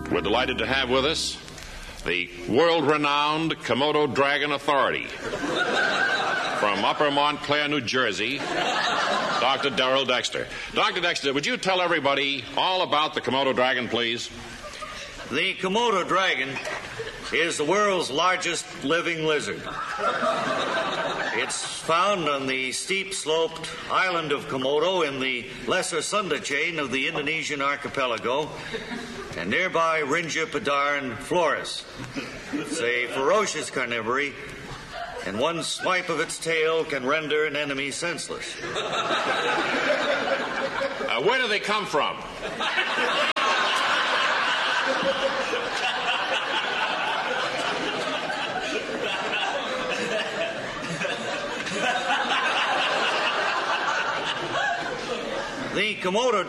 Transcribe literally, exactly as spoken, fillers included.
We're delighted to have with us the world-renowned Komodo Dragon Authority from Upper Montclair, New Jersey, Doctor Darrell Dexter. Doctor Dexter, would you tell everybody all about the Komodo dragon, please? The Komodo dragon is the world's largest living lizard. It's found on the steep-sloped island of Komodo in the Lesser Sunda chain of the Indonesian archipelago and nearby Rinja, Padar, and Flores. It's a ferocious carnivore, and one swipe of its tail can render an enemy senseless. Uh, where do they come from? The Komodo